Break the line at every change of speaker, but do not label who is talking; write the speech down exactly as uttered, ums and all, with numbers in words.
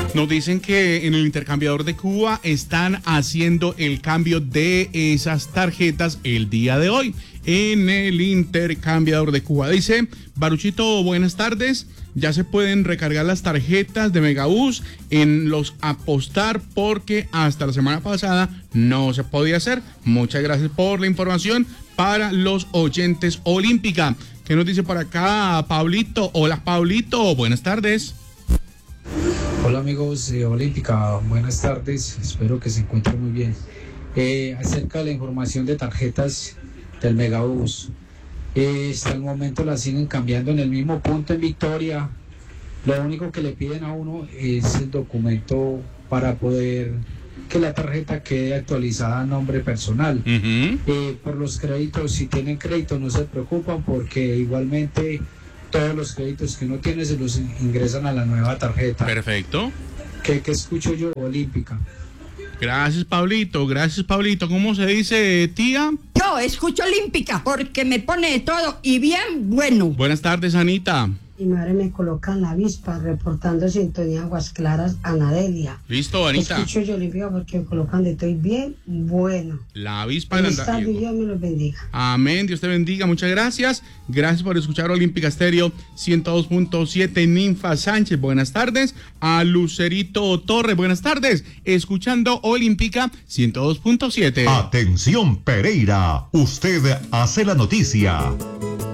Nos dicen que en el intercambiador de Cuba están haciendo el cambio de esas tarjetas el día de hoy. En el intercambiador de Cuba. Dice, Baruchito, buenas tardes. Ya se pueden recargar las tarjetas de Megabús en los Apostar porque hasta la semana pasada no se podía hacer. Muchas gracias por la información para los oyentes Olímpica. ¿Qué nos dice por acá Pablito? Hola Pablito, buenas tardes.
Hola amigos de Olímpica, buenas tardes, espero que se encuentren muy bien. Eh, acerca de la información de tarjetas del Megabús, eh, hasta el momento las siguen cambiando en el mismo punto en Victoria. Lo único que le piden a uno es el documento para poder que la tarjeta quede actualizada a nombre personal. Uh-huh. Eh, por los créditos, si tienen crédito no se preocupan porque igualmente todos los créditos que uno tiene se los ingresan a la nueva tarjeta.
Perfecto.
¿Qué, qué escucho yo? Olímpica.
Gracias, Pablito. Gracias, Pablito. ¿Cómo se dice, tía?
Yo escucho Olímpica porque me pone de todo y bien bueno.
Buenas tardes, Anita.
Mi madre me coloca en la avispa reportando sintonía Aguas Claras, Anadelia.
Listo, Anita.
Escucho yo Olímpica porque me colocan de todo y bien bueno.
La avispa de
la Dios me los bendiga.
Amén, Dios te bendiga, muchas gracias. Gracias por escuchar Olímpica Estéreo ciento dos punto siete. Ninfa Sánchez, buenas tardes. A Lucerito Torres, buenas tardes. Escuchando Olímpica ciento dos punto siete.
Atención Pereira, usted hace la noticia.